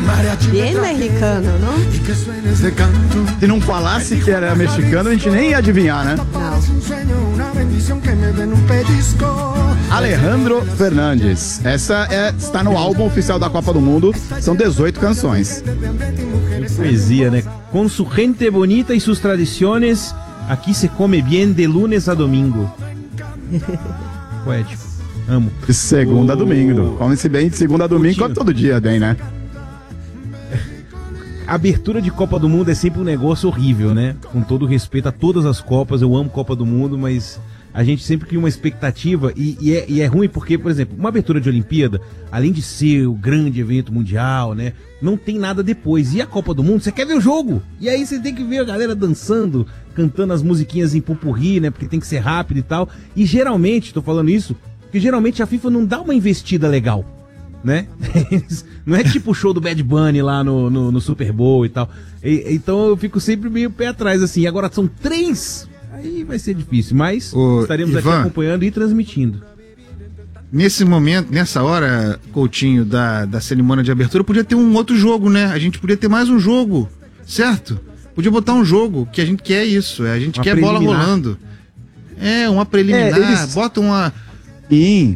Bem mexicano, não? Se não falasse que era mexicano, a gente nem ia adivinhar, né? Alejandro Fernandes. Essa está no álbum oficial da Copa do Mundo. São 18 canções. Que poesia, né? Com su gente bonita e sus tradiciones, aqui se come bien de lunes a domingo. Poético. Amo. De segunda a domingo. Come-se bem de segunda a domingo, come todo dia bem, né? A abertura de Copa do Mundo é sempre um negócio horrível, né? Com todo respeito a todas as Copas, eu amo Copa do Mundo, mas a gente sempre cria uma expectativa e é ruim porque, por exemplo, uma abertura de Olimpíada, além de ser o grande evento mundial, né? Não tem nada depois. E a Copa do Mundo, você quer ver o jogo? E aí você tem que ver a galera dançando, cantando as musiquinhas em pupurri, né? Porque tem que ser rápido e tal. E geralmente, tô falando isso, porque geralmente a FIFA não dá uma investida legal, né? Não é tipo o show do Bad Bunny lá no Super Bowl e tal. Então eu fico sempre meio pé atrás, assim. Agora são 3, aí vai ser difícil, mas estaremos aqui acompanhando e transmitindo. Nesse momento, nessa hora, Coutinho, da cerimônia de abertura, podia ter um outro jogo, né? A gente podia ter mais um jogo, certo? Podia botar um jogo, que a gente quer isso, a gente quer bola rolando. Uma preliminar, bota uma... Sim.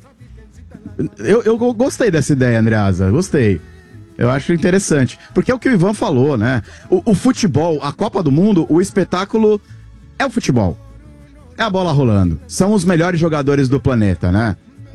Eu gostei dessa ideia, Andreasa, gostei. Eu acho interessante, porque é o que o Ivan falou, né? O futebol, a Copa do Mundo, o espetáculo é o futebol. É a bola rolando. São os melhores jogadores do planeta, né?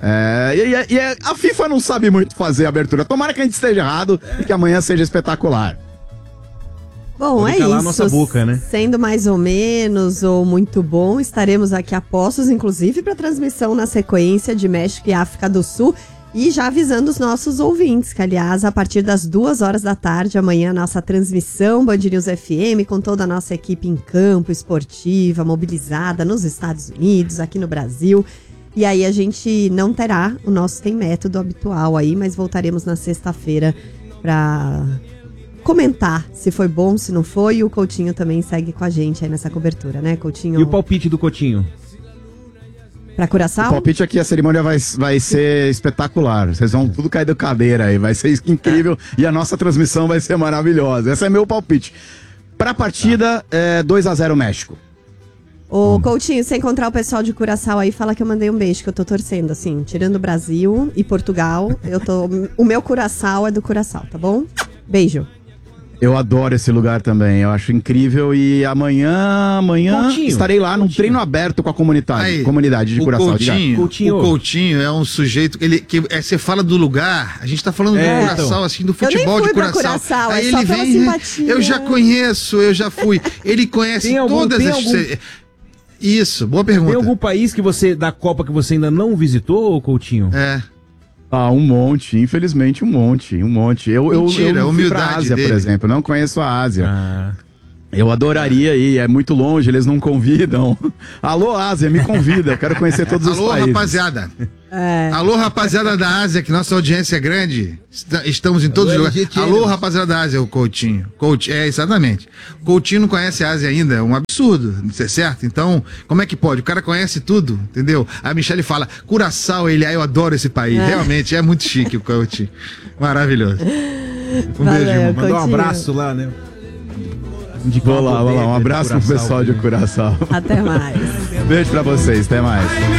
A FIFA não sabe muito fazer a abertura. Tomara que a gente esteja errado e que amanhã seja espetacular. Bom, pode calar a nossa boca, né? Sendo mais ou menos ou muito bom, estaremos aqui a postos, inclusive, para transmissão na sequência de México e África do Sul. E já avisando os nossos ouvintes, que aliás, a partir das 2h da tarde, amanhã, nossa transmissão Band News FM, com toda a nossa equipe em campo, esportiva, mobilizada nos Estados Unidos, aqui no Brasil. E aí a gente não terá o nosso Tem Método habitual aí, mas voltaremos na sexta-feira para comentar se foi bom, se não foi. E o Coutinho também segue com a gente aí nessa cobertura, né, Coutinho? E o palpite do Coutinho? Pra Curaçao? O palpite aqui, a cerimônia vai ser espetacular. Vocês vão tudo cair da cadeira aí. Vai ser incrível e a nossa transmissão vai ser maravilhosa. Esse é meu palpite. Pra partida, 2-0 México. Ô, Coutinho, se encontrar o pessoal de Curaçao aí, fala que eu mandei um beijo, que eu tô torcendo, assim, tirando o Brasil e Portugal, o meu Curaçao é do Curaçao, tá bom? Beijo. Eu adoro esse lugar também, eu acho incrível e amanhã Coutinho, estarei lá num treino aberto com a comunidade de Curaçao. O Coutinho é um sujeito, você fala do lugar, a gente tá falando do Curaçao, assim, do futebol de Curaçao. Aí ele vem, eu já conheço, eu já fui, ele conhece todas as... Isso, boa pergunta. Tem algum país da Copa que você ainda não visitou, Coutinho? Um monte, infelizmente um monte. Eu fui pra Ásia, por exemplo, não conheço a Ásia. Eu adoraria ir, é muito longe, eles não convidam. Alô, Ásia, me convida, eu quero conhecer todos os países. Alô, rapaziada. Alô, rapaziada da Ásia, que nossa audiência é grande. Estamos em todos os lugares. Alô, rapaziada da Ásia, o Coutinho. Exatamente. Coutinho não conhece a Ásia ainda, é um absurdo, certo? Então, como é que pode? O cara conhece tudo, entendeu? A Michele fala, Curaçao, eu adoro esse país. Realmente, é muito chique o Coutinho. Maravilhoso. Beijo, irmão. Mandar um abraço lá, né? Vou lá, um abraço pro pessoal de Curaçao. Até mais. Beijo pra vocês, até mais.